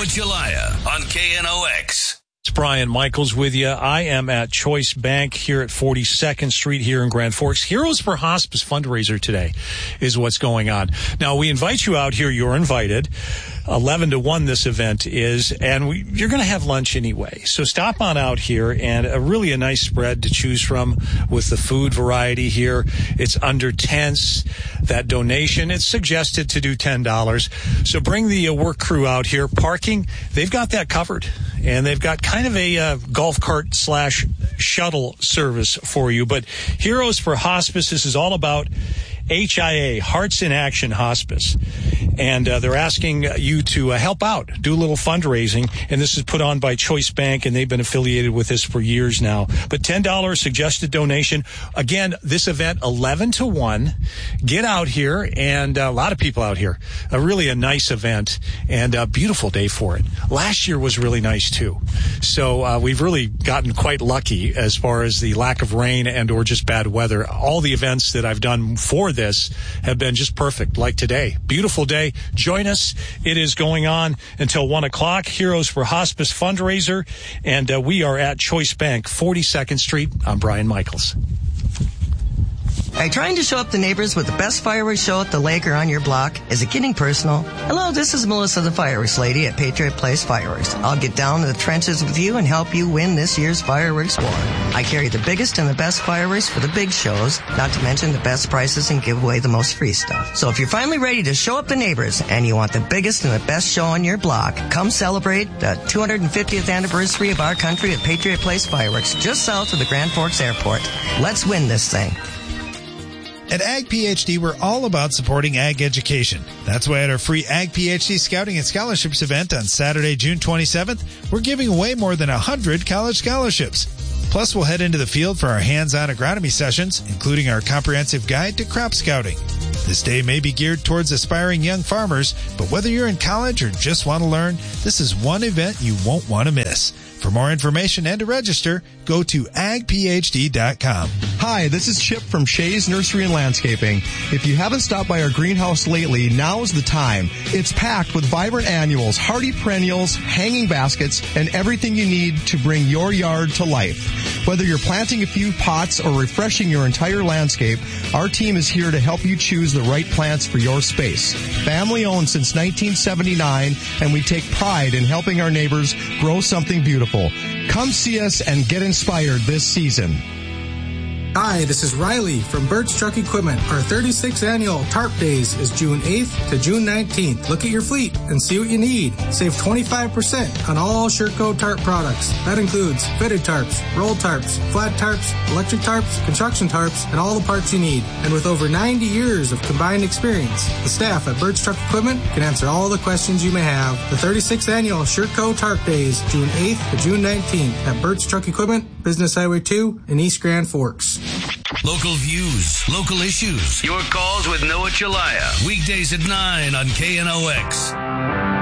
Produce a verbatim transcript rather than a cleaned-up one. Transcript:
Chelaya on K N O X. It's Brian Michaels with you. I am at Choice Bank here at forty-second Street here in Grand Forks. Heroes for Hospice fundraiser today is what's going on. Now, we invite you out here. You're invited. eleven to one this event is, and we, you're going to have lunch anyway. So stop on out here, and a really a nice spread to choose from with the food variety here. It's under tents. That donation, it's suggested to do ten dollars. So bring the uh, work crew out here. Parking, they've got that covered. And they've got kind of a uh, golf cart slash shuttle service for you. But Heroes for Hospice, this is all about H I A, Hearts in Action Hospice. And uh, they're asking you to uh, help out, do a little fundraising. And this is put on by Choice Bank, and they've been affiliated with this for years now. But ten dollars suggested donation. Again, this event, eleven to one. Get out here, and uh, a lot of people out here. A really a nice event, and a beautiful day for it. Last year was really nice, too. So uh, we've really gotten quite lucky as far as the lack of rain and or just bad weather. All the events that I've done for this have been just perfect, like today. Beautiful day. Join us. It is going on until one o'clock. Heroes for Hospice fundraiser, and uh, we are at Choice Bank, forty-second Street. I'm Brian Michaels. Are you trying to show up the neighbors with the best fireworks show at the lake or on your block? Is it getting personal? Hello, this is Melissa the Fireworks Lady at Patriot Place Fireworks. I'll get down to the trenches with you and help you win this year's fireworks war. I carry the biggest and the best fireworks for the big shows, not to mention the best prices and give away the most free stuff. So if you're finally ready to show up the neighbors and you want the biggest and the best show on your block, come celebrate the two hundred fiftieth anniversary of our country at Patriot Place Fireworks, just south of the Grand Forks Airport. Let's win this thing. At Ag PhD, we're all about supporting ag education. That's why at our free Ag PhD Scouting and Scholarships event on Saturday, June twenty-seventh, we're giving away more than one hundred college scholarships. Plus, we'll head into the field for our hands-on agronomy sessions, including our comprehensive guide to crop scouting. This day may be geared towards aspiring young farmers, but whether you're in college or just want to learn, this is one event you won't want to miss. For more information and to register, go to ag p h d dot com. Hi, this is Chip from Shays Nursery and Landscaping. If you haven't stopped by our greenhouse lately, now is the time. It's packed with vibrant annuals, hardy perennials, hanging baskets, and everything you need to bring your yard to life. Whether you're planting a few pots or refreshing your entire landscape, our team is here to help you choose the right plants for your space. Family owned since nineteen seventy-nine, and we take pride in helping our neighbors grow something beautiful. Come see us and get inspired this season. Hi, this is Riley from Birch Truck Equipment. Our thirty-sixth annual Tarp Days is June eighth to June nineteenth. Look at your fleet and see what you need. Save twenty-five percent on all Sherco Tarp products. That includes fitted tarps, roll tarps, flat tarps, electric tarps, construction tarps, and all the parts you need. And with over ninety years of combined experience, the staff at Birch Truck Equipment can answer all the questions you may have. The thirty-sixth annual Sherco Tarp Days, June eighth to June nineteenth at Birch Truck Equipment, Business Highway two in East Grand Forks. Local views, local issues. Your calls with Noah Chelaya. Weekdays at nine on K N O X.